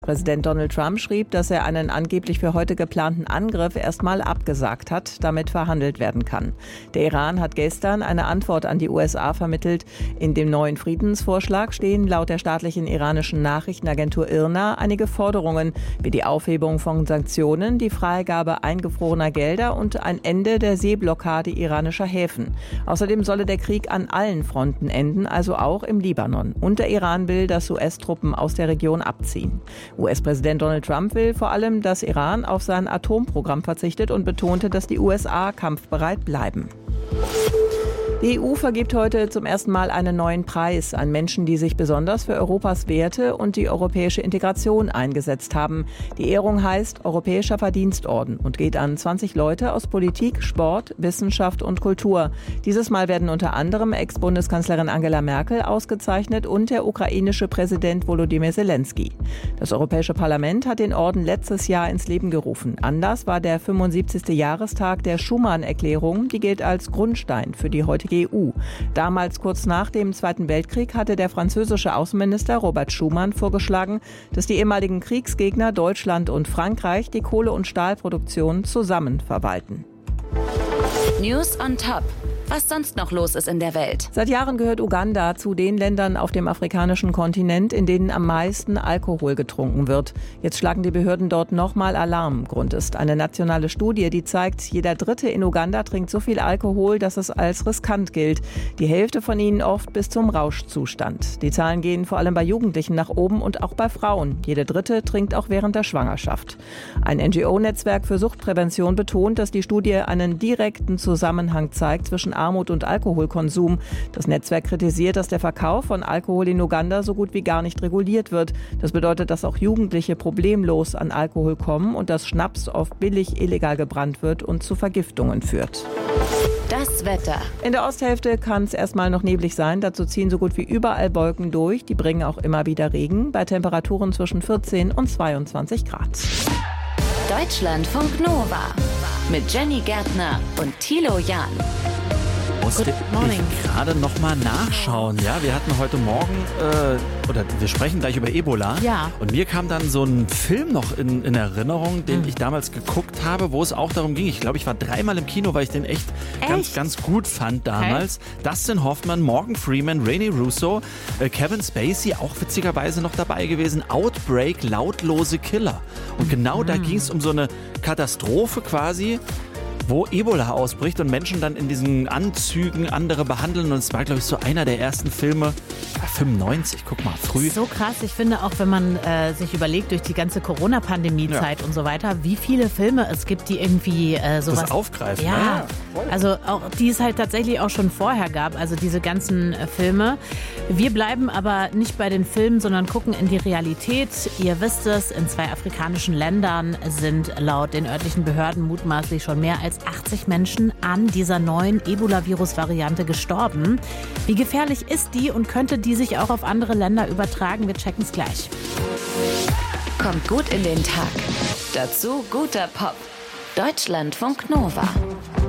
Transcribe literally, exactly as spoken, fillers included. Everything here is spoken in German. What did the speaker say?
Präsident Donald Trump schrieb, dass er einen angeblich für heute geplanten Angriff erstmal abgesagt hat, damit verhandelt werden kann. Der Iran hat gestern eine Antwort an die U S A vermittelt. In dem neuen Friedensvorschlag stehen laut der staatlichen iranischen Nachrichtenagentur I R N A einige Forderungen, wie die Aufhebung von Sanktionen, die Freigabe eingefrorener Gelder und ein Ende der Seeblockade iranischer Häfen. Außerdem solle der Krieg an allen Fronten enden, also auch im Libanon. Und der Iran will, dass U S-Truppen aus der Region abziehen. U S-Präsident Donald Trump will vor allem, dass Iran auf sein Atomprogramm verzichtet und betonte, dass die U S A kampfbereit bleiben. Die E U vergibt heute zum ersten Mal einen neuen Preis an Menschen, die sich besonders für Europas Werte und die europäische Integration eingesetzt haben. Die Ehrung heißt Europäischer Verdienstorden und geht an zwanzig Leute aus Politik, Sport, Wissenschaft und Kultur. Dieses Mal werden unter anderem Ex-Bundeskanzlerin Angela Merkel ausgezeichnet und der ukrainische Präsident Volodymyr Zelensky. Das Europäische Parlament hat den Orden letztes Jahr ins Leben gerufen. Anlass war der fünfundsiebzigste Jahrestag der Schuman-Erklärung, die gilt als Grundstein für die heutige E U. Damals, kurz nach dem Zweiten Weltkrieg, hatte der französische Außenminister Robert Schuman vorgeschlagen, dass die ehemaligen Kriegsgegner Deutschland und Frankreich die Kohle- und Stahlproduktion zusammen verwalten. News on Top. Was sonst noch los ist in der Welt. Seit Jahren gehört Uganda zu den Ländern auf dem afrikanischen Kontinent, in denen am meisten Alkohol getrunken wird. Jetzt schlagen die Behörden dort nochmal Alarm. Grund ist eine nationale Studie, die zeigt, jeder Dritte in Uganda trinkt so viel Alkohol, dass es als riskant gilt. Die Hälfte von ihnen oft bis zum Rauschzustand. Die Zahlen gehen vor allem bei Jugendlichen nach oben und auch bei Frauen. Jede Dritte trinkt auch während der Schwangerschaft. Ein N G O-Netzwerk für Suchtprävention betont, dass die Studie einen direkten Zusammenhang zeigt zwischen Armut und Alkoholkonsum. Das Netzwerk kritisiert, dass der Verkauf von Alkohol in Uganda so gut wie gar nicht reguliert wird. Das bedeutet, dass auch Jugendliche problemlos an Alkohol kommen und dass Schnaps oft billig illegal gebrannt wird und zu Vergiftungen führt. Das Wetter. In der Osthälfte kann es erstmal noch neblig sein. Dazu ziehen so gut wie überall Wolken durch. Die bringen auch immer wieder Regen bei Temperaturen zwischen vierzehn und zweiundzwanzig Grad. Deutschlandfunk Nova mit Jenny Gärtner und Thilo Jahn. Musste ich gerade noch mal nachschauen. Ja, wir hatten heute Morgen, äh, oder wir sprechen gleich über Ebola. Ja. Und mir kam dann so ein Film noch in, in Erinnerung, den mhm. ich damals geguckt habe, wo es auch darum ging. Ich glaube, ich war dreimal im Kino, weil ich den echt, echt? ganz, ganz gut fand damals. Okay. Dustin Hoffman, Morgan Freeman, Rene Russo, äh, Kevin Spacey, auch witzigerweise noch dabei gewesen. Outbreak, lautlose Killer. Und genau mhm. da ging es um so eine Katastrophe quasi, wo Ebola ausbricht und Menschen dann in diesen Anzügen andere behandeln. Und es war, glaube ich, so einer der ersten Filme, fünfundneunzig, guck mal, früh. So krass, ich finde auch, wenn man äh, sich überlegt, durch die ganze Corona-Pandemie-Zeit ja. und so weiter, wie viele Filme es gibt, die irgendwie äh, sowas... Das aufgreifen. Ja, ja. Also auch die es halt tatsächlich auch schon vorher gab, also diese ganzen äh, Filme. Wir bleiben aber nicht bei den Filmen, sondern gucken in die Realität. Ihr wisst es, in zwei afrikanischen Ländern sind laut den örtlichen Behörden mutmaßlich schon mehr als achtzig Menschen an dieser neuen Ebola-Virus-Variante gestorben. Wie gefährlich ist die und könnte die sich auch auf andere Länder übertragen? Wir checken es gleich. Kommt gut in den Tag. Dazu guter Pop. Deutschlandfunk Nova.